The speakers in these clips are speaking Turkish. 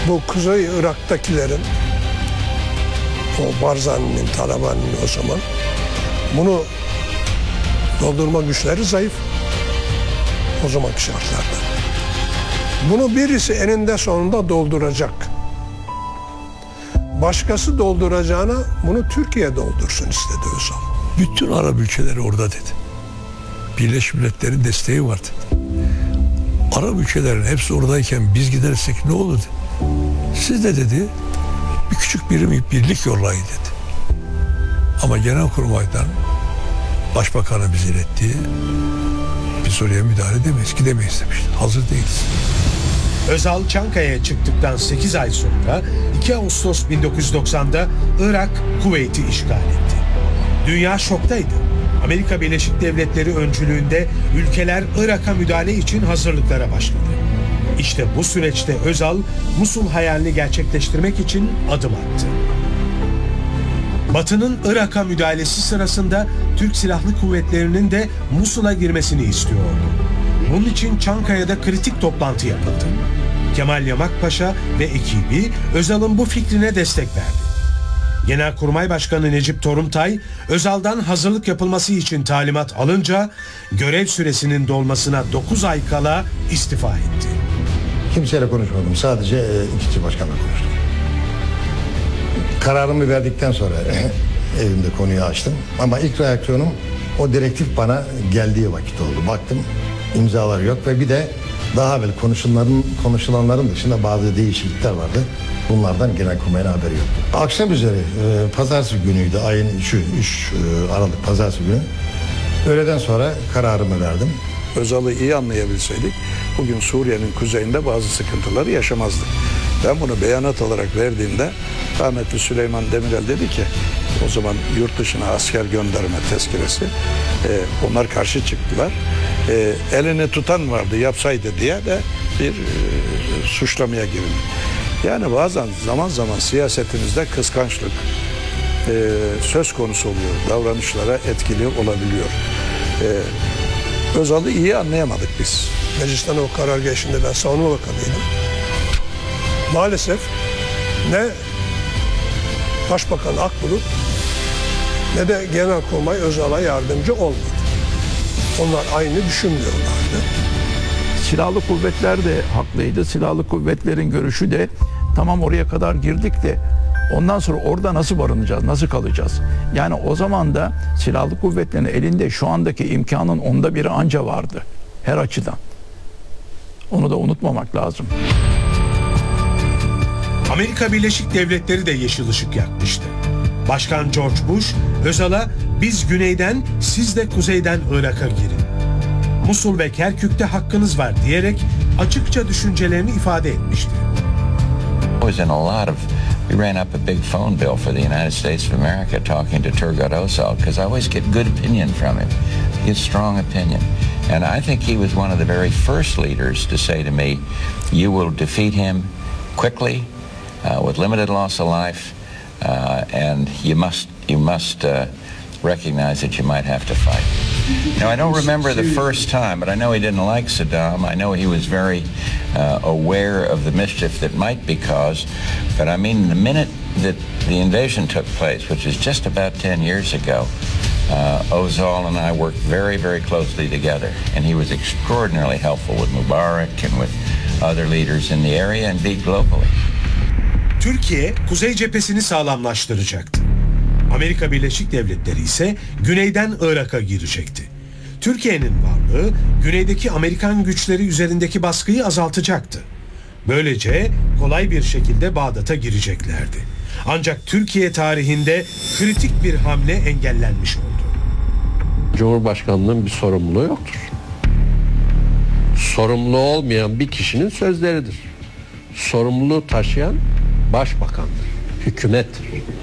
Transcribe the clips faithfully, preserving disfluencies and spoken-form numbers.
bu Kuzey Irak'takilerin, o Barzani'nin, Talabani'nin o zaman bunu doldurma güçleri zayıf o zamanki şartlarda. Bunu birisi eninde sonunda dolduracak. Başkası dolduracağına bunu Türkiye doldursun istedi Özal. Bütün Arap ülkeleri orada dedi. Birleşmiş Milletler'in desteği var dedi. Arap ülkelerin hepsi oradayken biz gidersek ne olur dedi. Siz de dedi bir küçük birim birlik yollayın dedi. Ama Genelkurmay'dan Başbakan'a bizi ilettiği biz oraya müdahale edemeyiz, gidemeyiz demişti. Hazır değiliz. Özal Çankaya'ya çıktıktan sekiz ay sonra iki Ağustos bin dokuz yüz doksan'da Irak, Kuveyt'i işgal etti. Dünya şoktaydı. Amerika Birleşik Devletleri öncülüğünde ülkeler Irak'a müdahale için hazırlıklara başladı. İşte bu süreçte Özal, Musul hayalini gerçekleştirmek için adım attı. Batı'nın Irak'a müdahalesi sırasında Türk Silahlı Kuvvetleri'nin de Musul'a girmesini istiyordu. Bunun için Çankaya'da kritik toplantı yapıldı. Kemal Yamak Paşa ve ekibi Özal'ın bu fikrine destek verdi. Genelkurmay Başkanı Necip Torumtay, Özal'dan hazırlık yapılması için talimat alınca görev süresinin dolmasına dokuz ay kala istifa etti. Kimseyle konuşmadım. Sadece e, ikinci başkanla konuştum. Kararımı verdikten sonra evimde konuyu açtım. Ama ilk reaksiyonum o direktif bana geldiği vakit oldu. Baktım imzalar yok ve bir de daha evvel konuşulanların, konuşulanların dışında bazı değişiklikler vardı. Bunlardan Genelkurmay'ın haberi yoktu. Akşam üzeri e, pazartesi günüydü. Ayın üçü, üç Aralık pazartesi günü. Öğleden sonra kararımı verdim. Özal'ı iyi anlayabilseydik bugün Suriye'nin kuzeyinde bazı sıkıntıları yaşamazdık. Ben bunu beyanat olarak verdiğimde rahmetli Süleyman Demirel dedi ki o zaman yurt dışına asker gönderme tezkeresi e, onlar karşı çıktılar. E, elini tutan vardı yapsaydı diye de bir e, suçlamaya girildi. Yani bazen zaman zaman siyasetimizde kıskançlık e, söz konusu oluyor. Davranışlara etkili olabiliyor. E, Özal'ı iyi anlayamadık biz. Meclisten o karar geçtiğinde ben savunma bakanıydım. Maalesef ne Başbakan Akbulut ne de Genelkurmay Özal'a yardımcı olmadı. Onlar aynı düşünmüyorlardı. Silahlı kuvvetler de haklıydı. Silahlı kuvvetlerin görüşü de tamam oraya kadar girdik de ondan sonra orada nasıl barınacağız, nasıl kalacağız? Yani o zaman da silahlı kuvvetlerin elinde şu andaki imkanın onda biri anca vardı. Her açıdan. Onu da unutmamak lazım. Amerika Birleşik Devletleri de yeşil ışık yakmıştı. Başkan George Bush, Özal'a biz güneyden, siz de kuzeyden Irak'a girin. Musul ve Kerkük'te hakkınız var diyerek açıkça düşüncelerini ifade etmişti. Was in a lot of we ran up a big phone bill for the United States of America talking to Turgut Özal because I always get good opinion from him. He has strong opinion. And I think he was one of the very first leaders to say to me, you will defeat him quickly uh, with limited loss of life uh, and you must you must uh, recognize that you might have to fight. Now, I don't remember the first time, but I know he didn't like Saddam. I know he was very uh, aware of the mischief that might be caused. But I mean, the minute that the invasion took place, which is just about ten years ago, uh, Özal and I worked very, very closely together. And he was extraordinarily helpful with Mubarak and with other leaders in the area and indeed globally. Türkiye, Kuzey cephesini sağlamlaştıracaktı. Amerika Birleşik Devletleri ise güneyden Irak'a girecekti. Türkiye'nin varlığı güneydeki Amerikan güçleri üzerindeki baskıyı azaltacaktı. Böylece kolay bir şekilde Bağdat'a gireceklerdi. Ancak Türkiye tarihinde kritik bir hamle engellenmiş oldu. Cumhurbaşkanlığının bir sorumluluğu yoktur. Sorumlu olmayan bir kişinin sözleridir. Sorumluluğu taşıyan başbakandır, hükümettir.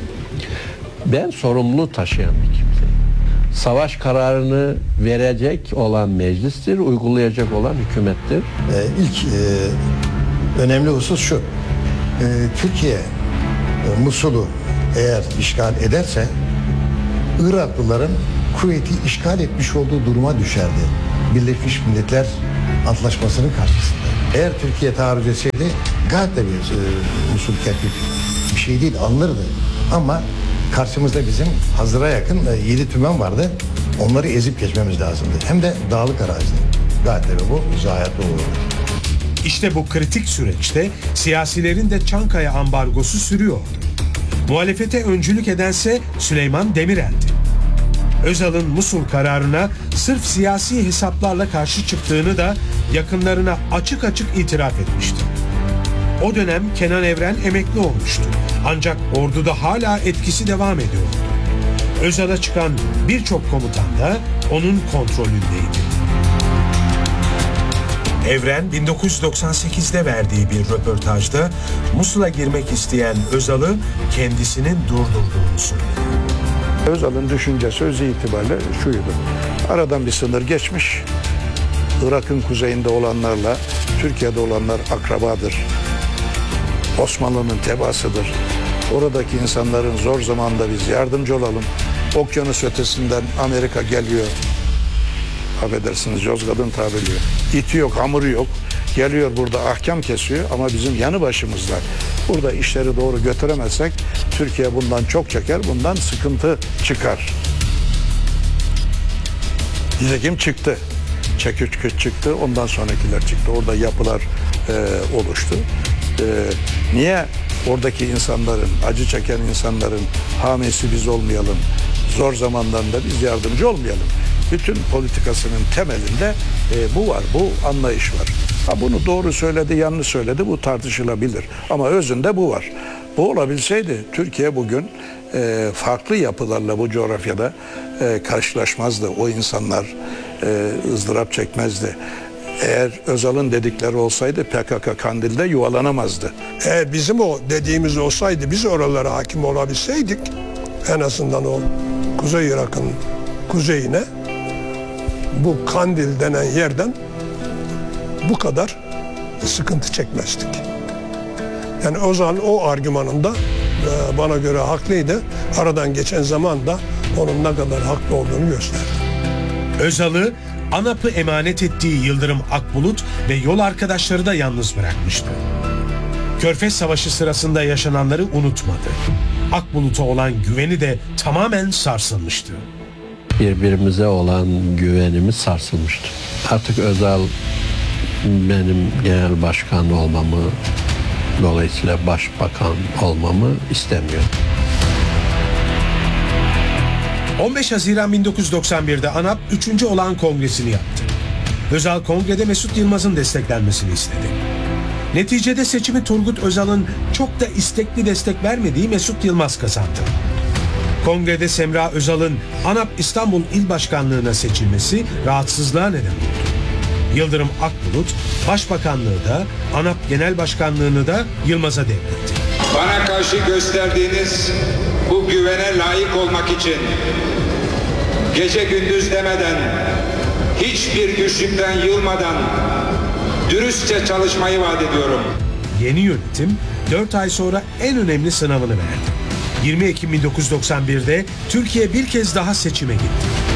Ben sorumluluğu taşıyan bir kimseyim. Savaş kararını verecek olan meclistir, uygulayacak olan hükümettir. Ee, ilk e, önemli husus şu. E, Türkiye e, Musul'u eğer işgal ederse Iraklıların Kuveyt'i işgal etmiş olduğu duruma düşerdi. Birleşmiş Milletler Antlaşması'nın karşısında. Eğer Türkiye taarruz etseydi Gayet de bir e, Musul Kerkük bir şey değil, alınırdı. Ama karşımızda bizim hazıra yakın e, yedi tümen vardı. Onları ezip geçmemiz lazımdı. Hem de dağlık arazide. Gayet de bu zayiatlı olurdu. İşte bu kritik süreçte siyasilerin de Çankaya ambargosu sürüyordu. Muhalefete öncülük edense Süleyman Demirel'di. Özal'ın Musul kararına sırf siyasi hesaplarla karşı çıktığını da yakınlarına açık açık itiraf etmişti. O dönem Kenan Evren emekli olmuştu. Ancak orduda hala etkisi devam ediyordu. Özal'a çıkan birçok komutan da onun kontrolündeydi. Evren bin dokuz yüz doksan sekizde verdiği bir röportajda Musul'a girmek isteyen Özal'ı kendisinin durdurduğunu söyledi. Özal'ın düşünce sözü itibariyle şuydu. Aradan bir sınır geçmiş. Irak'ın kuzeyinde olanlarla Türkiye'de olanlar akrabadır. Osmanlı'nın tebaasıdır. Oradaki insanların zor zamanda biz yardımcı olalım. Okyanus ötesinden Amerika geliyor. Affedersiniz Yozgat'ın tabiri. İti yok, hamuru yok. Geliyor burada ahkam kesiyor ama bizim yanı başımızda. Burada işleri doğru götüremezsek Türkiye bundan çok çeker, bundan sıkıntı çıkar. Nitekim çıktı. Çekiç çıktı, ondan sonrakiler çıktı. Orada yapılar e, oluştu. E, niye oradaki insanların, acı çeken insanların hamisi biz olmayalım, zor zamanlarında biz yardımcı olmayalım? Bütün politikasının temelinde e, bu var, bu anlayış var. Ha, bunu doğru söyledi, yanlış söyledi, bu tartışılabilir. Ama özünde bu var. Bu olabilseydi Türkiye bugün e, farklı yapılarla bu coğrafyada e, karşılaşmazdı. O insanlar e, ızdırap çekmezdi. Eğer Özal'ın dedikleri olsaydı P K K Kandil'de yuvalanamazdı. Eğer bizim o dediğimiz olsaydı, biz oralara hakim olabilseydik, en azından o Kuzey Irak'ın kuzeyine, bu Kandil denen yerden bu kadar sıkıntı çekmezdik. Yani Özal o argümanında e, bana göre haklıydı. Aradan geçen zaman da onun ne kadar haklı olduğunu gösterdi. Özal'ı ANAP'ı emanet ettiği Yıldırım Akbulut ve yol arkadaşları da yalnız bırakmıştı. Körfez Savaşı sırasında yaşananları unutmadı. Akbulut'a olan güveni de tamamen sarsılmıştı. Birbirimize olan güvenimiz sarsılmıştı. Artık Özal benim genel başkan olmamı, dolayısıyla başbakan olmamı istemiyor. on beş Haziran bin dokuz yüz doksan birde ANAP üçüncü olağan kongresini yaptı. Özal kongrede Mesut Yılmaz'ın desteklenmesini istedi. Neticede seçimi Turgut Özal'ın çok da istekli destek vermediği Mesut Yılmaz kazandı. Kongrede Semra Özal'ın ANAP İstanbul İl Başkanlığı'na seçilmesi rahatsızlığa neden oldu. Yıldırım Akbulut, Başbakanlığı da ANAP Genel Başkanlığı'nı da Yılmaz'a devretti. Bana karşı gösterdiğiniz bu güvene layık olmak için gece gündüz demeden, hiçbir güçlükten yılmadan dürüstçe çalışmayı vaat ediyorum. Yeni yönetim dört ay sonra en önemli sınavını verdi. yirmi Ekim bin dokuz yüz doksan birde Türkiye bir kez daha seçime gitti.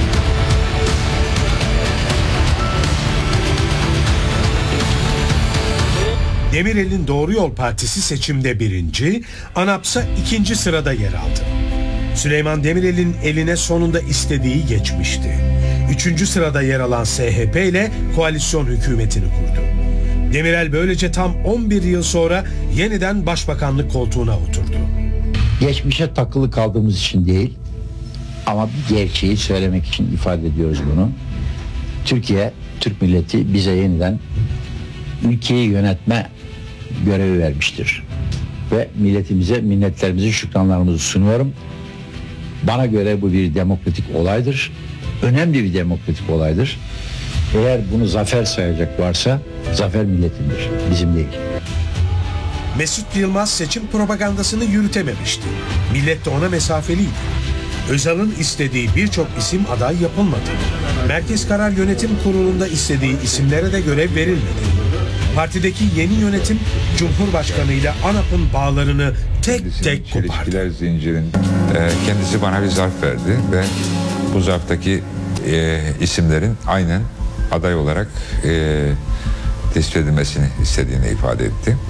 Demirel'in Doğru Yol Partisi seçimde birinci, ANAP'sa ikinci sırada yer aldı. Süleyman Demirel'in eline sonunda istediği geçmişti. Üçüncü sırada yer alan S H P ile koalisyon hükümetini kurdu. Demirel böylece tam on bir yıl sonra yeniden başbakanlık koltuğuna oturdu. Geçmişe takılı kaldığımız için değil ama bir gerçeği söylemek için ifade ediyoruz bunu. Türkiye, Türk milleti bize yeniden ülkeyi yönetme görevi vermiştir. Ve milletimize minnetlerimizi, şükranlarımızı sunuyorum. Bana göre bu bir demokratik olaydır. Önemli bir demokratik olaydır. Eğer bunu zafer sayacak varsa zafer milletindir, bizim değil. Mesut Yılmaz seçim propagandasını yürütememişti. Millet de ona mesafeliydi. Özal'ın istediği birçok isim aday yapılmadı. Merkez Karar Yönetim Kurulu'nda istediği isimlere de görev verilmedi. Partideki yeni yönetim Cumhurbaşkanı ile ANAP'ın bağlarını tek tek kopardı. Çelişkiler zincirin e, kendisi bana bir zarf verdi ve bu zarftaki e, isimlerin aynen aday olarak e, tespit edilmesini istediğini ifade etti.